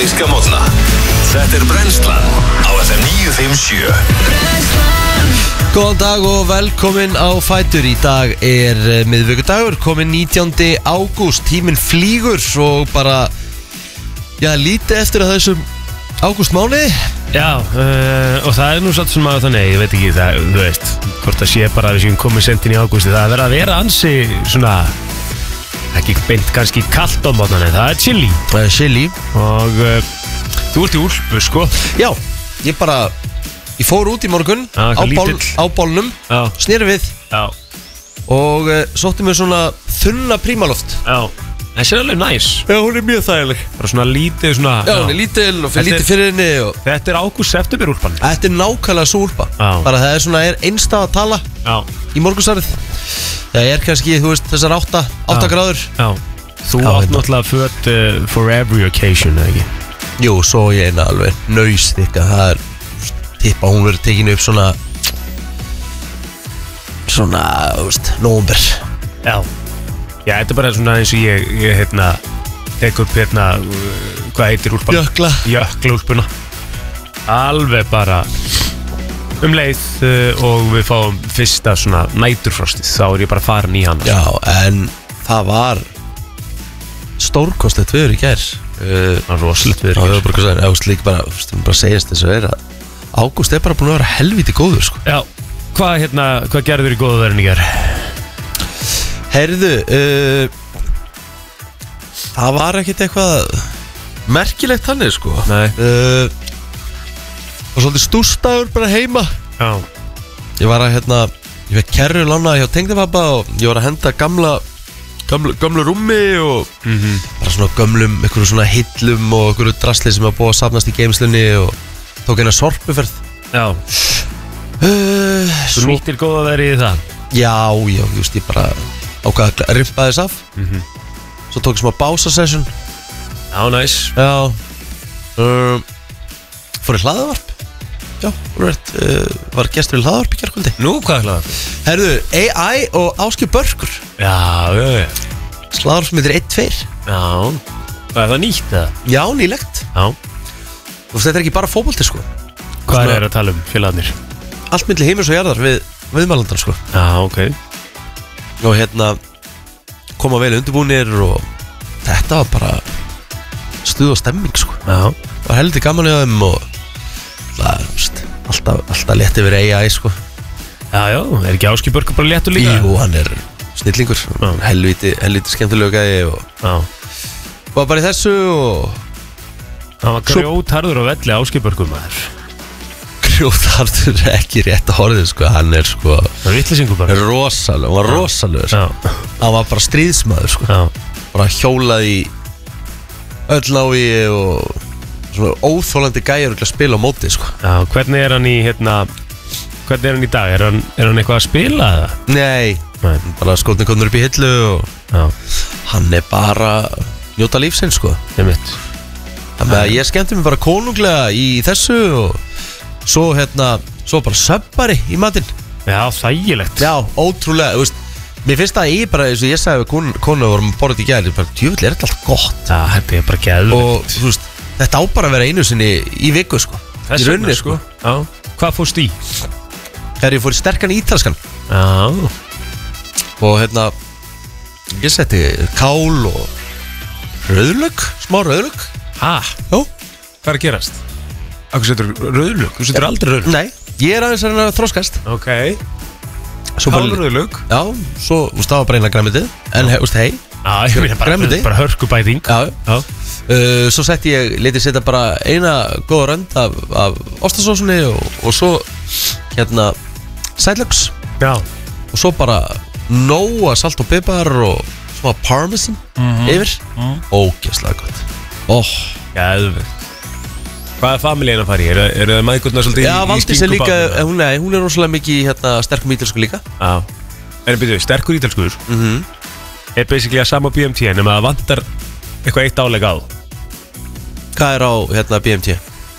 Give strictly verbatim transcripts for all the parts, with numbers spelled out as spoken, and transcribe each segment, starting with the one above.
óptimíska mótna. Þetta er Brennslan á F M níu fimm sjö. Góðan dag og velkomin á Fætur. Í dag er miðvikudagur, komin nítjándi ágúst. Tíminn flýgur og bara, já, lítið eftir að þessum ágústmánuði. Já, uh, og það er nú satt sem að þannig, ég veit ekki það, þú veist, hvort það sé bara að við séum komið sentin í ágústi. Það er verið að vera ansi svona, ekki beint kannski kalt á mótnan, en það er chili. Það er chili. Og uh, þú ert í úlpu, sko. Já, ég bara, ég fór út í morgun Já, á, bál, lítill. á bólnum, Já. sneri við Já, og uh, sótti mér svona þunna prímaloft. já, þessi er alveg næs. Já, hún er mjög þægileg. Bara svona lítið, svona. Já, hún er lítil og fyrir Þetta er- lítið fyrir henni og Þetta er ágúst-september úlpan. þetta er nákvæmlega svo úlpa. Já. Bara það er svona, er einstaf að tala Já, í morgunsarið. Það er kannski, þú veist, þessar átta, átta Já. gráður. já. Þú Já, átt hérna. náttúrulega föt uh, for every occasion, eða ekki? Jú, svo ég eina alveg nausþykka. Það er, tippa hún verið tekinu upp svona Svona, þú veist, nóvember. Já, já, þetta er bara svona eins og ég, ég hérna, tek upp hérna, uh, hvað heitir úlpan? Jökla. Jökla úlpuna. Alveg bara um leið uh, og við fáum fyrsta svona næturfrostið, þá er ég bara farin í hann. Já, en það var stórkostlegt viður í gær. uh, Það er rosalegt við Já, ég var bara að segja, ágúst líka bara, þú veist, bara segjast þess að er að ágúst er bara búin að vera helviti góður, sko. Já, hvað hérna, hvað gerður í góða verðin í gær? Heyrðu, uh, það var ekkert eitthvað merkilegt þannig, sko. Nei. uh, Og svolítið stúrstaður bara heima. Já, Ég var að, hérna, ég fekk kerru lána hjá tengdapabba og ég var að henda gamla gamlu, gamlu rúmi og mhm, bara svona gömlum, einhverju svona hillum og einhverju drasli sem var búið að safnast í geimslunni og tók eina sorpuferð. já. uh, Þú nýttir góða verið í það? Já, já, just ég bara ákvað að rimpa þess af. Mhm. Svo tók ég smá básasession. Já, næs. Já. um, Fór í hlaðavarp. Já, right. uh, var gestur í hlaðavarp í gærkvöldi. Nú, hvað er hlaðað? Herðu, A I og Áskir Börkur. Já, já, já. Hlaðavarp sem heitir einn tveir. Já, hvað er það nýtt eða? Já, nýlegt. Já. Og þetta er ekki bara fótbolti, sko. Hvað Svona- er að tala um félagarnir? Allt milli heimils og jarðar við viðmælandar, sko. Já, ok. Og hérna koma vel undirbúnir og þetta var bara stuð og stemming, sko. Já. Var heldur gaman í þeim og það, veist, alltaf, alltaf létt yfir A I, sko. Já, já, er ekki Áskir Börkur bara léttur líka? Jú, hann er snillingur. Já. Helviti, helviti skemmtilegu gæði og Já. var bara í þessu og Það var grjótharður á velli Áskir Börkur, maður. grjótharður er ekki rétt að horfið, sko. Hann er, sko, Það er vittlisingur bara. rosalug, hann var rosalug. Já, Hann var bara stríðsmaður, sko. já, Bara hjólað í öll návi og svona óþólandi gæjar að spila á móti, sko. já. Hvernig er hann í, hérna, hvernig er hann í dag? Er hann, er hann eitthvað að spila eða? Nei, Nei. bara skotni konur upp í hillu og Já, hann er bara að njóta lífsins, sko. ég mitt. Þannig að ég skemmti mig bara konunglega í þessu og svo hérna, svo bara söbbari í matinn. Já, þægilegt. Já, ótrúlega, þú veist, mér finnst það ég bara, eins og ég sagði við konu, konu og vorum borðið í gæri, bara djöfull er þetta allt gott. Já, þetta er bara geðvikt. Og þú veist, þetta á bara að vera einu sinni í viku, sko. Þess Í rauninni, vegna, sko. Já, hvað fórst í? Þegar ég fór í sterkan ítalskan Já, og hérna, ég setti kál og rauðlögg, smá rauðlögg. hæ? Já. Hvað er að gerast? Akkur setur rauðlög? Þú setur aldrei rauðlög? Nei, ég er aðeins að reyna að þroskast. Ok. Svo bara- Kálrauðlög? Já, svo, þú veist, það var bara eina græmitið. En, þú veist, hei. Já, ég meina bara, Grænmeti? bara hörkubæting. Já. Já. Uh, svo setti ég, letið setja bara eina góða rönd af, af ostasósunni og, og svo hérna sælöks Já. og svo bara nóa salt og pipar og smá parmesan yfir. Mhm. Ógeðslega gott. Oh. Geðvikt. Hvað er familíin að fara í? Eru, eru það maðgurnar svolítið Já, í, í Valdís er líka, skinkubátnum? hún, nei, hún er rosalega mikið í hérna, sterkum ítölsku líka. Já. En byrju, sterkur ítalskur mm er basically að sama B M T nema það vantar eitthvað eitt áleg á. Hvað er á hérna, B M T?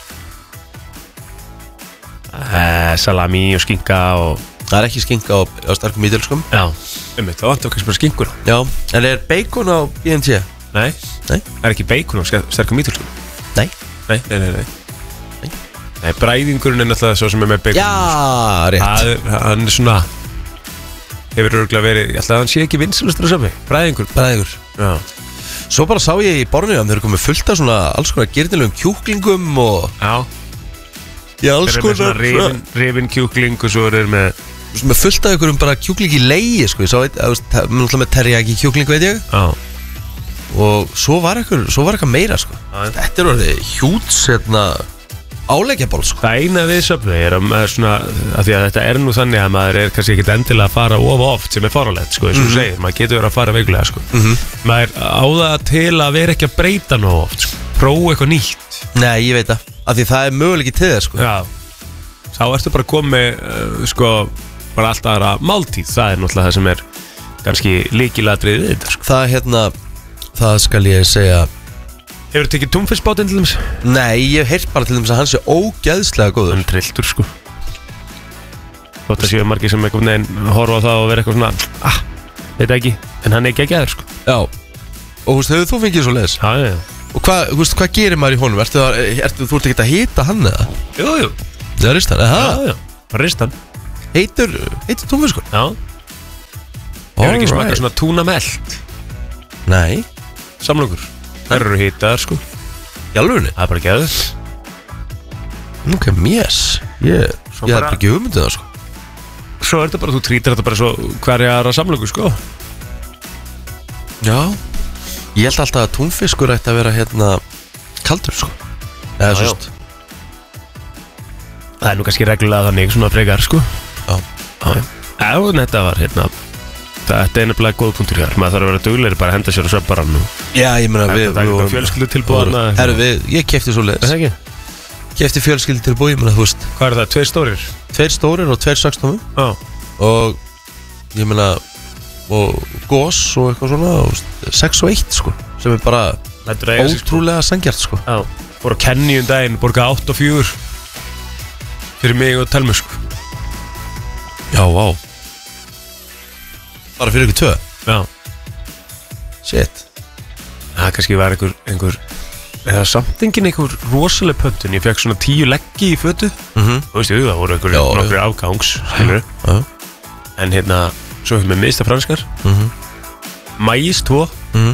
Eh, salami og skinka og... Það er ekki skinka á, á sterkum ítölskum. Já, um mitt, það vantar kannski bara skinkur á. Já, en er bacon á B M T? Nei, Nei. það er ekki bacon á sterkum ítalskum. Nei Nei, nei, nei, nei Nei, bræðingurinn er náttúrulega svo sem er með bacon Já, rétt Það er, hann er svona Hefur örgulega verið, ég ætla að hann sé ekki vinsalustur á sami Bræðingur Bræðingur Já Svo bara sá ég í Borneo Þeir eru komið fullt af svona alls konar girnilegum kjúklingum og Já Já, alls Þeir eru með svona konar rifin, rifin kjúkling og svo eru þeir með Með fullt af ykkur um bara kjúkling í leigi sko. Ég sá eitthvað með teriyaki kjúkling veit ég Já Og svo var eitthvað, svo var eitthvað meira sko. Þetta er orðið hjúts hérna, áleggjaból sko. Það eina við Subway er að maður svona að því að þetta er nú þannig að maður er kannski ekkit endilega að fara of oft sem er fáralegt sko, eins og þú segir, maður getur verið að fara veikulega sko. mm-hmm. Maður á það til að vera ekki að breyta nú oft sko. Prófa eitthvað nýtt. Nei, ég veit það, af því það er möguleiki til það sko. Já, þá ertu bara komið uh, sko, bara alltaf aðra máltíð, það er náttúrulega það sem er kannski líkilatriðið við þetta sko. Það hérna, það skal ég segja. Hefur þú tekið túnfiskbátinn til þess? Nei, ég hef heyrt bara til þess að hann sé ógeðslega góður. Hann trilltur sko. Þótt að séu margir sem einhvern veginn horfa á það og vera eitthvað svona ah, veit ekki, en hann er ekki ekki aður sko. Já, og þú veist, hefur þú fengið svo leiðis? Já, já, já. Og hvað, þú veist, hvað gerir maður í honum? Ertu, ertu, þú ert ekki að hita hann eða? Jú, jú. Það er ristan, eða? Já, já, ristan. Heitur, heitur túnfiskur? Já. Hefur ekki smakað svona túnamelt? Nei. Samlokur. Það eru hitaðar sko. Í alvörunni? Það er bara geðið. Ok, mjess. Ég, ég hef ekki hugmyndið það sko. Svo er þetta bara, þú trítir þetta bara svo hverja aðra samlokur sko. Já. Ég held alltaf að túnfiskur ætti að vera hérna kaldur sko. Eða svo st. Það er nú kannski reglulega þannig svona frekar sko. Já. Já. Já, þetta var hérna. Þetta er nefnilega góð punktur hér. Maður þarf að vera duglegri bara að henda sér á svefnbarann. Já, ég meina við. Það er bara fjölskyldu tilbúðana. Herru við, ég kefti svo leiðis. Það er ekki? Kefti fjölskyldu tilbúð, ég meina þú veist. Hvað er það? Tveir stórir? Tveir stórir og tveir sextómu. Já. Og ég meina, og gós og eitthvað svona, og sex og eitt sko. Sem er bara ótrúlega sangjart sko. Já. Fór á Kenny um daginn, borga átta og fjögur. Fyrir mig og Telmu sko. Já, vá. Bara fyrir ykkur tvö? Já. Shit. Það kannski var einhver, einhver eða samt enginn einhver rosaleg pöntun. Ég fekk svona tíu leggi í fötu. Mhm. Þú veist, það voru einhver nokkri afgangs, skilur. Já. En hérna, svo hefum við mista franskar. Mhm. Mæs tvo. Mhm.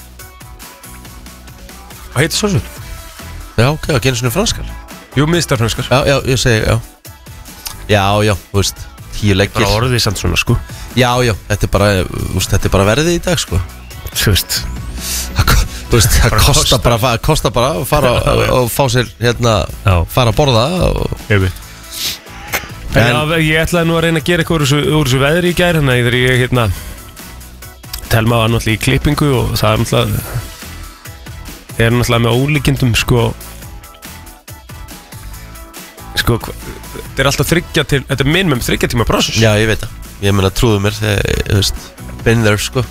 Hvað heitir svo svo? Já, ok, það genið svona franskar. Jú, mista franskar. Já, já, ég segi, já. Já, já, þú veist, tíu leggir. Bara orðið samt svona, sko. Já, já, þetta er bara, þú veist, þetta er bara verðið í dag, sko. Þú veist. Það, þú veist, það kostar bara, það kostar bara að fara og fá sér, hérna, Já. fara að borða og... Ég veit. En já, ég ætlaði nú að reyna að gera eitthvað úr þessu, úr þessu veðri í gær, þannig að þegar ég, hérna, Telma var náttúrulega í klippingu og það er náttúrulega, þeir eru náttúrulega með ólíkindum, sko, sko, þetta er alltaf þriggja til, þetta er minimum þriggja tíma process. Já, ég veit það. Ég meina, trúðu mér þegar, þú veist, been there, sko.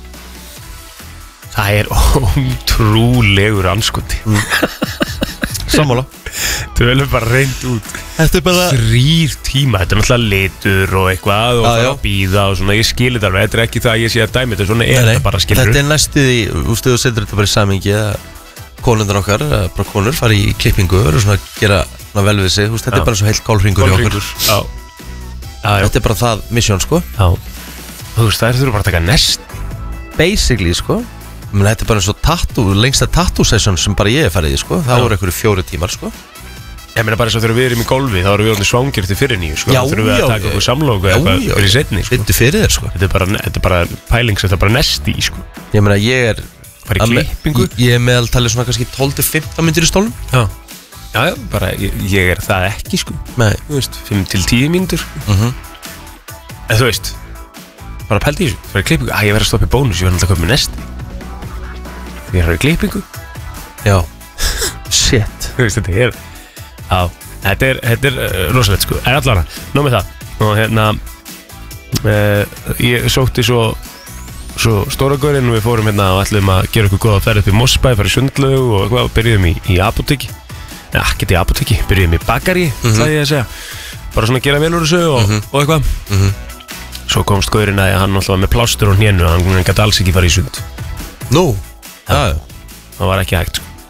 Það er ótrúlegur anskoti. Mm. Sammála. Þau velum bara reynd út. Þetta er bara... Þrýr tíma, þetta er náttúrulega litur og eitthvað og Já, það já. að býða og svona, ég skilir þetta alveg, þetta er ekki það að ég sé að dæmi þetta, svona er þetta bara skilur. Þetta er næstuð í, þú veist, þú setur þetta bara í samingi að konundar okkar, að bara konur fara í klippingu og svona gera svona vel við sig, þú veist, þetta Já. er bara svo heilt gólfringur í okkur. Já. Já, já. Þetta er bara það mission, sko. Já. Þú veist, það er þurfa bara að taka nest. Basically, sko. Men þetta er bara eins og tattoo, lengsta tattoo session sem bara ég er farið í, sko. Það Já. voru einhverju fjóri tímar, sko. Ég meina bara eins og þegar við erum í golfi, þá erum við orðin svangir til fyrir nýju, sko. Já, Þá þurfum við já, að taka okkur samlóku já, eitthvað já. fyrir setni, sko. Vittu fyrir þér, sko. Þetta er bara, þetta er bara pæling sem þetta er bara nesti í, sko. Ég meina, ég er... Bara í að me- klippingu. Ég er meðaltalið svona kannski tólf til fimmtán myndir í stólum. Já. Já, já, bara, ég, ég er það ekki, sko. Nei. Þú veist, fimm til tíu mínútur. Mhm. En þú veist, bara pældi í þessu, það er klippingu, að ég verð að stoppa í bónus, ég verð alltaf að koma með nesti. Ég er að klippingu. Já. Shit. Þú veist, þetta er, á, þetta er, þetta er uh, rosalegt, sko, en allara, nóg með það. Og hérna, uh, ég sótti svo, svo Stóragörinn og við fórum hérna og ætlum að gera okkur góða ferð upp í Mosbæ, fara í Sundlaug og eitthvað, og byrjuðum í, í apóteki. Nei, ekkert í apóteki, byrjuðum í bakari, Mhm. það ég að segja. Bara svona gera vel úr þessu og, og eitthvað. Mhm. Svo komst Gaurinn að hann alltaf var með plástur og hnénu, hann gæti alls ekki fara í sund. Nú. Já. Það var ekki hægt, sko.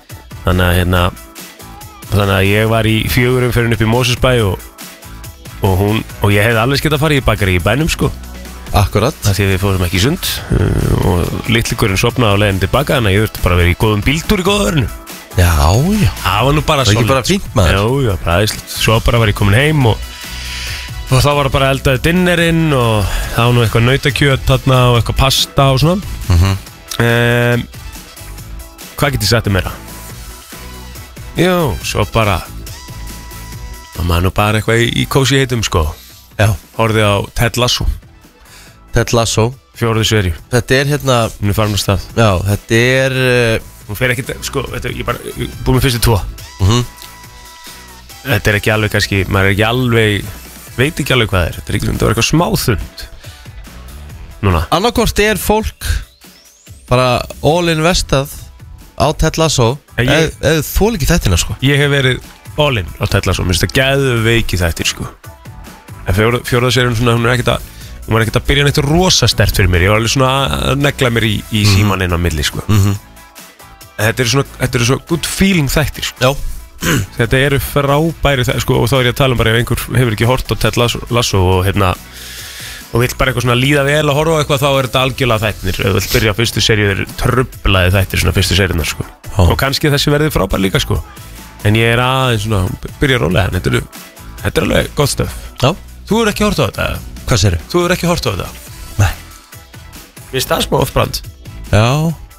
Þannig að hérna Þannig að ég var í fjögurum fyrir upp í Mosesbæ og, og hún Og ég hefði alveg skett að fara í bakari í bænum sko Akkurat. Það því við fórum ekki í sund uh, Og litligurinn sopnaði á leiðin tilbaka Þannig að ég þurfti bara að vera í góðum bíltúr í góðaverinu. Já, já. Það var nú bara Það var ekki bara fínt maður. Jú, já, bara æðislegt. Svo bara var ég komin heim og, og þá var bara eldaði dinnerinn og það var nú eitthvað nautakjöt þarna og eitthvað pasta og svona. Mhm. um, Hvað get ég sagt um meira? Jú, svo bara og maður nú bara eitthvað í, í kósi heitum sko. Já. Horfði á Ted Lasso, Ted Lasso. fjórðu serju. Þetta er hérna, Hún er farin á stað. já, þetta er uh, Hún fer ekkert, sko, þetta, ég bara ég er búin með fyrstu tvo. Mhm. Þetta er ekki alveg kannski, maður er ekki alveg veit ekki alveg hvað það er. Þetta er ekki, þetta var eitthvað smáþund núna. annarkvort er fólk bara all investað á Ted Lasso En ég- eða þú líki þettina sko. Ég hef verið all-in á Ted Lasso. Mér finnst það geðveiki þættir sko. En fjóra, fjóraða serjun svona, hún er ekkert að hún var ekkert að byrja neitt rosa stert fyrir mér. Ég var alveg svona að negla mér í, í síman inn á milli sko. Mhm. En þetta er svona, þetta er svona good feeling þættir sko. Já. Þetta eru frábæri þættir sko, og þá er ég að tala um bara ef einhver hefur ekki hort á Ted Lasso, Lasso og hérna og vill bara eitthvað svona líða vel að horfa á eitthvað, þá er þetta algjörlega þættirnir. Ef þú vill byrja á fyrstu serju, þeir trublaði þættir svona fyrstu serjunar sko. Já. Og kannski þessi verði frábær líka sko. En ég er aðeins svona, byrja rólega, en þetta er, þetta er alveg gott stöf. Já. Þú hefur ekki hort á þetta? Hvað séru? Þú hefur ekki hort á þetta? Nei. Mér finnst það smá off-brand. Já.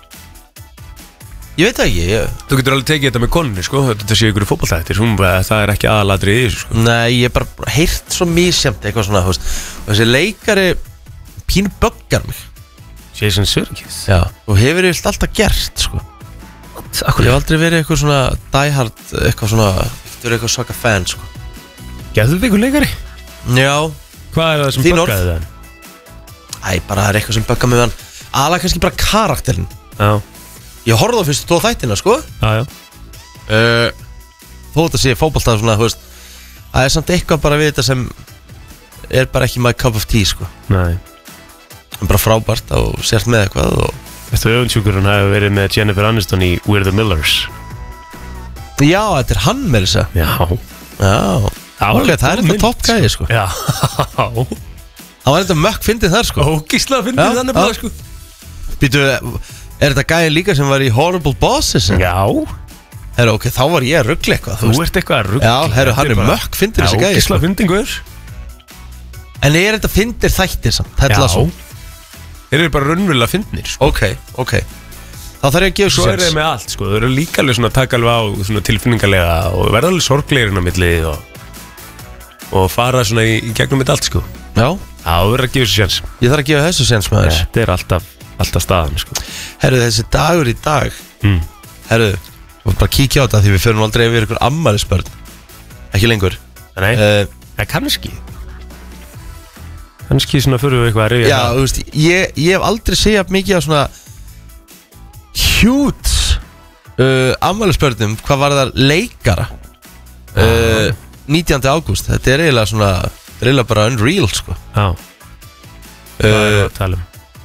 Ég veit það ekki. Ég... Þú getur alveg tekið þetta með konunni sko, þetta sé ykkur fótballþættir, hún bara, það er ekki aðaladri í þessu sko. Nei, ég hef bara heyrt svo misjæmt eitthvað svona, þú veist. Og þessi leikari pínu böggar mig. Jason Sudeikis. Já. Og hefur ég vilt alltaf gert sko. Ég hef aldrei verið eitthvað svona die hard, eitthvað svona, þú er eitthvað svaka fan sko. Geðveikur leikari? Já. Hvað er það sem Þín orð. böggaði það? Æ, bara það er eitthvað sem böggar mig við hann. Aðalega kannski bara karakterinn. Já, Ég horfði á fyrstu tvo þættina sko. já, já. uh, Þó þetta sé fótboltað svona, þú veist. Það er samt eitthvað bara við þetta sem er bara ekki my cup of tea sko. Nei. En bara frábært og sért með eitthvað og... Veistu, öfundsjúkurinn hefur verið með Jennifer Aniston í We're the Millers. Já, þetta er hann með þess að. Já. Já. Já, Ok, það er góð þetta mynd, topp gæði sko. Já. Það var þetta mökk fyndið þar sko. Ógísla Já, fyndið þannig bara já. sko. Býtu, er þetta gæði líka sem var í Horrible Bosses? Já. Herru, ok, þá var ég að ruggla eitthvað, Þú ert eitthvað að ruggla. Já, herru, hann er mökk fyndið þessi gæði Ógísla sko. fyndingur. En er þetta fyndir þættir samt? Ted Já. Lasso? Þeir eru bara raunverulega fyndnir sko. Ok, ok. Þá þarf ég að gefa Svo svo er þeir með allt sko. Þeir eru líka alveg svona að taka alveg á svona tilfinningarlega og verða alveg sorglegirinn á milli og, og fara svona í, í gegnum þetta allt sko. Já, Já, þú verður að gefa þessu sjans. ég þarf að gefa þessu sens maður. Þetta er alltaf, alltaf staðan sko. Herru, þessi dagur í dag. Mm. Herru, þú bara kíkja á þetta því við fyrir nú aldrei yfir ykkur ammælisbörn. Ekki lengur. Nei, uh, það kannski. Kannski svona fyrir við eitthvað að reyja Já, þú veist, ég, ég hef aldrei segjað mikið á svona huge uh, ammælisbörnum hvað var það leikara uh, nítjánda ágúst. Þetta er eiginlega svona, þetta er eiginlega bara unreal sko. Já, það er uh, að tala um.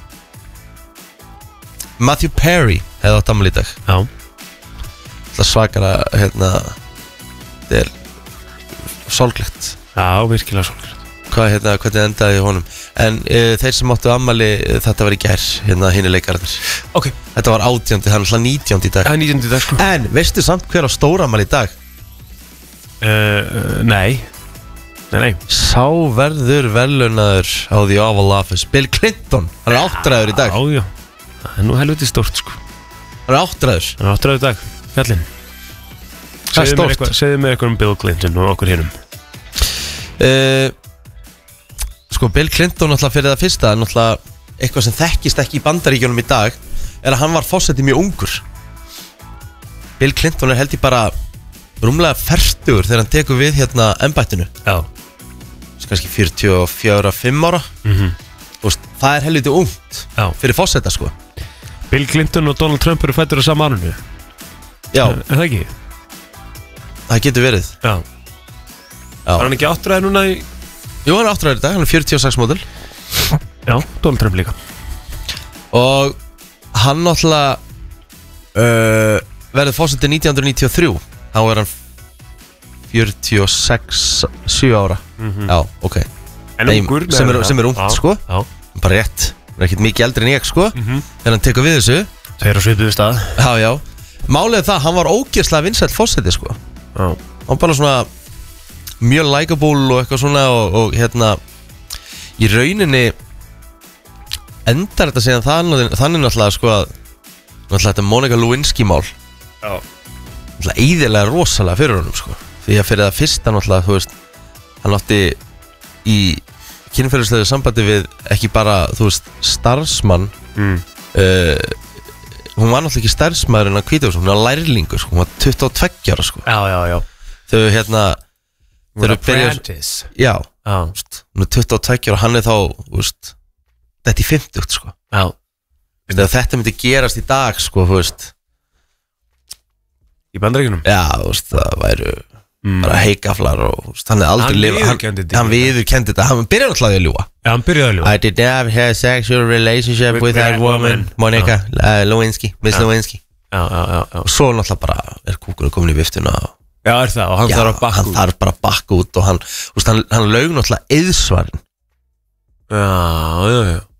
Matthew Perry hefði átt ammæli í dag. Já, Það svakara, hérna, þetta er sorglegt. já, virkilega sorglegt. Hvað, hérna, hvernig endaði í honum. En uh, þeir sem áttu ammæli, uh, þetta var í gær, hérna, hinni leikararnir. Ok, Þetta var átjándi, það er náttúrulega nítjándi í dag. það er nítjándi dag sko. En, veistu samt hver á stóra ammæli í dag? Uh, uh, nei, nei, nei. Sá verður velunaður á The Oval Office, Bill Clinton. Hann er áttræður í dag. Já, já, það er nú helviti stórt sko. Hann er áttræður. Það er áttræður dag, fjallinn. Það er Segðu mér stórt. eitthvað- Segðu mér eitthvað um Bill Clinton og okkur hinnum. uh, Sko, Bill Clinton náttúrulega fyrir það fyrsta, náttúrulega eitthvað sem þekkist ekki í Bandaríkjunum í dag er að hann var fósetti mjög ungur. Bill Clinton er held ég bara rúmlega fertugur þegar hann tekur við hérna embættinu, Já. sem kannski fjörutíu og fjögur til fimm ára. Mm Þú veist, það er helviti ungt Já. fyrir fósetta sko. Bill Clinton og Donald Trump eru fættur á sama árinu. Já, Er það ekki? það getur verið. Já. Já. Var hann ekki áttræður núna í... Jú, hann er áttræður í dag, hann er fjörutíu og sex módel. Já, Donald Trump líka. Og hann náttúrulega uh, verður fórseti nítján hundruð níutíu og þrjú. Þá er hann fjörutíu og sex, sjö ára. Mhm. Já, ok. En Nei, ungur sem er, með- sem er ungt, Já, sko. Já, Bara rétt. Hann er ekkert mikið eldri en ég, sko. Mhm. En hann tekur við þessu. þau eru á svipuðu stað. Já, já. Málið er það, hann var ógeðslega vinsæll fórseti, sko. Já. Hann bara svona mjög likeable og eitthvað svona og, og hérna í rauninni endar þetta síðan þannig, þannig náttúrulega sko að náttúrulega þetta Monica Lewinsky mál Já. náttúrulega íðilega rosalega fyrir honum sko því að fyrir það fyrsta náttúrulega þú veist hann átti í kynferðislegu sambandi við ekki bara þú veist starfsmann Mm. uh, hún var náttúrulega ekki starfsmaður en að Hvíta húsinu, hún var lærlingur sko, hún var tuttugu og tveggja ára sko Já, já, já. þau hérna Hún er þau byrja apprentice. já, Já. hún er tuttugu og tveggja ára og hann er þá þú veist, þetta er fimmtugt sko Já. þegar þetta myndi gerast í dag sko þú veist, Í Bandaríkjunum. já, þú veist, það væru Mm. bara heikaflar og þú veist, hann er aldrei Hann lifa- hann, viðurkenndi þetta hann líka. viðurkendi þetta, hann byrjar náttúrulega að ljúga Já, hann byrjaði að ljúga. I did not have a sexual relationship With with, that that woman, woman. Monica uh, Lewinsky, Miss Já. Lewinsky Já, já, já, já. og svo náttúrulega bara er kúkurinn komin í viftuna og Já, er það, og hann já, þarf að bakka hann út. þarf bara að bakka út og hann, þú veist, hann, hann laug náttúrulega eðsvarin Já, já, já.